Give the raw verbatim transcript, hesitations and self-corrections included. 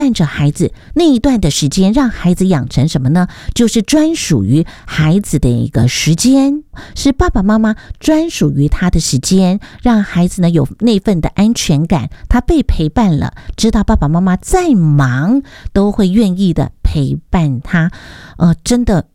伴着孩子那一段的时间，让孩子养成什么呢？就是专属于孩子的一个时间，是爸爸妈妈专属于他的时间，让孩子呢有那份的安全感，他被陪伴了，知道爸爸妈妈再忙都会愿意的陪伴他。呃，真的